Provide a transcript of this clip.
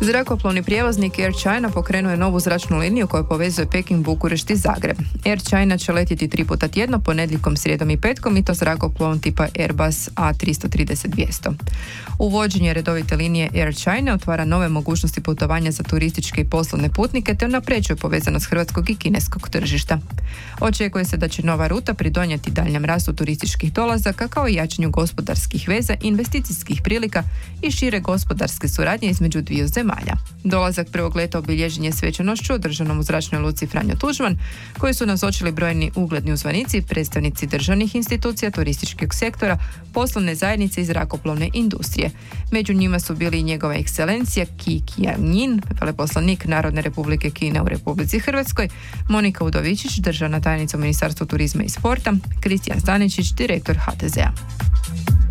Zrakoplovni prijevoznik Air China pokrenuo je novu zračnu liniju koja povezuje Peking, Bukurešt i Zagreb. Air China će letjeti 3 puta tjedno, ponedjeljkom, srijedom i petkom, i to zrakoplovom tipa Airbus A330-200. Uvođenje redovite linije Air China otvara nove mogućnosti putovanja za turističke i poslovne putnike te unapređuje povezanost hrvatskog i kineskog tržišta. Očekuje se da će nova ruta pridonijeti daljnjem rastu turističkih dolazaka kao i jačanju gospodarskih veza, investicijskih prilika i šire gospodarske suradnje između dviju zemalja. Dolazak prvog leta obilježen je svečanošću održanom u zračnoj luci Franjo Tuđman, koji su nazočili brojni ugledni uzvanici, predstavnici državnih institucija, turističkog sektora, poslovne zajednice i zrakoplovne industrije. Među njima su bili i njegova ekscelencija Ki Kjang-njin, veleposlanik Narodne republike Kine u Republici Hrvatskoj, Monika Udovičić, državna tajnica u Ministarstvu turizma i sporta, Kristijan Staničić, direktor HTZ-a.